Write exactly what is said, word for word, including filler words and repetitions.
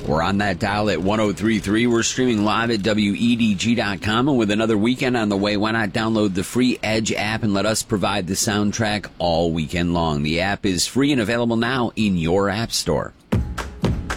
We're on that dial at one oh three point three. We're streaming live at W E D G dot com. And with another weekend on the way, why not download the free Edge app and let us provide the soundtrack all weekend long? The app is free and available now in your app store.